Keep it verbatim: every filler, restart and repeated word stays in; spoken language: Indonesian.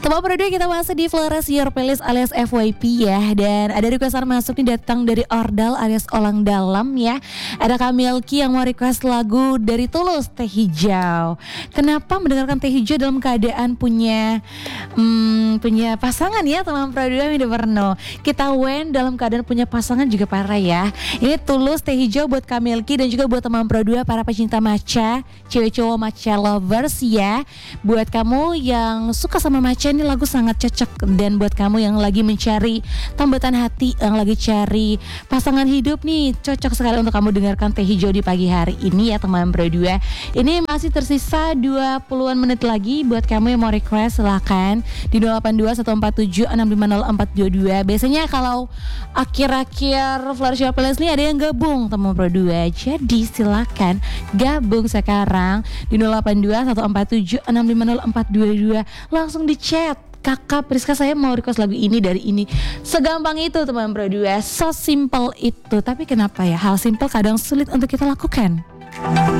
Teman berdua kita masuk di Flores Your Playlist alias F Y P ya. Dan ada requestan masuk nih datang dari Ordal alias Olang Dalam ya. Ada Kamilki yang mau request lagu dari Tulus, Teh Hijau. Kenapa mendengarkan Teh Hijau dalam keadaan punya hmm, punya pasangan ya teman berdua? Tidak pernah. Kita Wen dalam keadaan punya pasangan juga parah ya. Ini Tulus, Teh Hijau buat Kamilki dan juga buat teman berdua para pecinta matcha, cewek cowok matcha lovers ya. Buat kamu yang suka sama matcha, ini lagu sangat cocok. Dan buat kamu yang lagi mencari tambatan hati, yang lagi cari pasangan hidup nih, cocok sekali untuk kamu dengarkan Teh Hijau di pagi hari ini ya teman berdua. Ini masih tersisa dua puluhan menit lagi. Buat kamu yang mau request silahkan di nol delapan dua satu empat tujuh enam lima nol empat dua dua. Biasanya kalau akhir-akhir Flores Your Playlist nih ada yang gabung teman berdua. Jadi silahkan gabung sekarang di nol delapan dua satu empat tujuh enam lima nol empat dua dua. Langsung di chat, Kakak Priska saya mau request lagu ini dari ini. Segampang itu teman berdua, so simple itu. Tapi kenapa ya hal simple kadang sulit untuk kita lakukan?